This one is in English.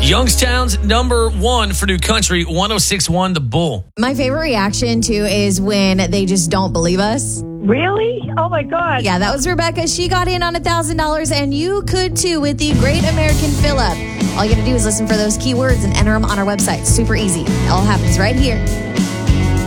Youngstown's number one for New Country, 106.1 The Bull. My favorite reaction, too, is when they just don't believe us. Really? Oh, my God. Yeah, that was Rebecca. She got in on $1,000, and you could, too, with the Great American Fill-Up. All you got to do is listen for those keywords and enter them on our website. Super easy. It all happens right here.